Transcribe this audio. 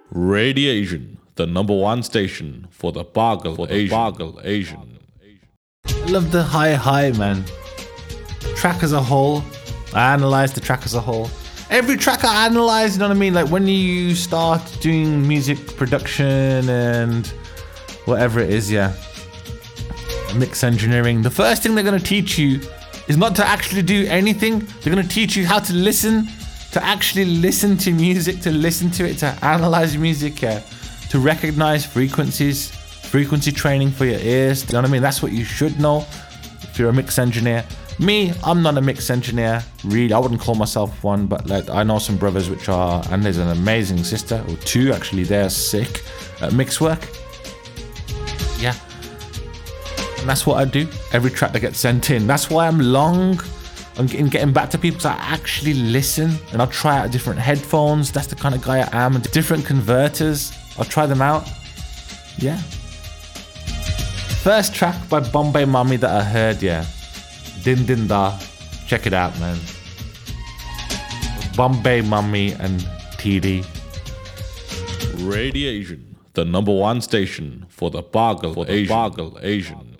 Radiation, the number one station for the Bargal Asian. I love the high, man. Track as a whole. I analyze the track as a whole. Every track I analyze, you know what I mean? Like when you start doing music production and whatever it is, yeah. Mix engineering. The first thing they're going to teach you is not to actually do anything. They're going to teach you how to listen, to actually listen to music, to listen to it, to analyze music, yeah. To recognize frequencies, frequency training for your ears. You know what I mean? That's what you should know if you're a mix engineer. Me, I'm not a mix engineer, really. I wouldn't call myself one, but like I know some brothers which are, and there's an amazing sister, or two actually, they're sick at mix work. Yeah. And that's what I do. Every track that gets sent in. That's why I'm long on getting back to people, because I actually listen and I'll try out different headphones. That's the kind of guy I am. Different converters. I'll try them out. Yeah. First track by Bombay Mummy that I heard, yeah. Din Din Da. Check it out, man. Bombay Mummy and TD. Radiation, the number one station for the Bargal Asian.